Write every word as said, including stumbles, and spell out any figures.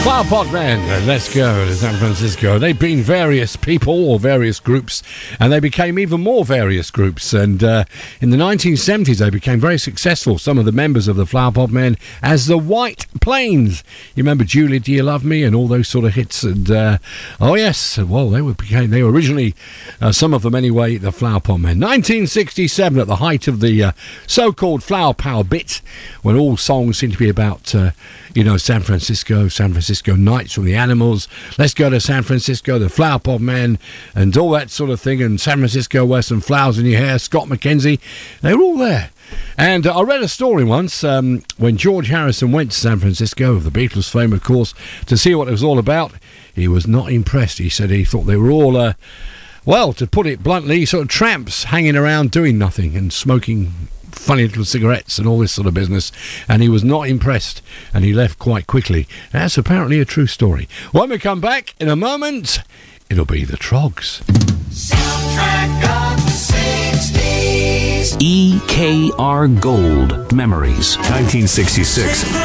Flower Pot Man, uh, let's go to San Francisco. They've been various people or various groups, and they became even more various groups. And uh, in the nineteen seventies, they became very successful. Some of the members of the Flower Pot Men as the White Plains. You remember Julie, Do You Love Me, and all those sort of hits. And uh, oh yes, well they were became they were originally uh, some of them anyway. The Flower Pot Men. nineteen sixty-seven, at the height of the uh, so-called Flower Power bit, when all songs seem to be about uh, you know San Francisco, San Francisco. Nights from the Animals, Let's Go to San Francisco, the Flower Pot Men, and all that sort of thing, and San Francisco West and Flowers in Your Hair, Scott McKenzie, they were all there. And uh, I read a story once um, when George Harrison went to San Francisco, of the Beatles fame of course, to see what it was all about. He was not impressed. He said he thought they were all uh, well, to put it bluntly, sort of tramps hanging around doing nothing and smoking funny little cigarettes and all this sort of business, and he was not impressed, and he left quite quickly. That's apparently a true story. When we come back in a moment, it'll be the Troggs. Soundtrack of the sixties. E K R Gold Memories. nineteen sixty-six.